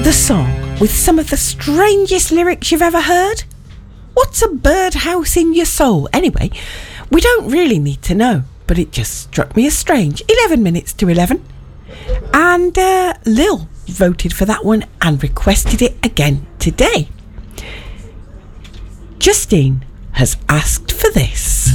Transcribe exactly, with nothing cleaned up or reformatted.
the song with some of the strangest lyrics you've ever heard? What's a birdhouse in your soul? Anyway, we don't really need to know, but it just struck me as strange. eleven minutes to eleven. And uh, Lil voted for that one and requested it again today. Justine has asked for this.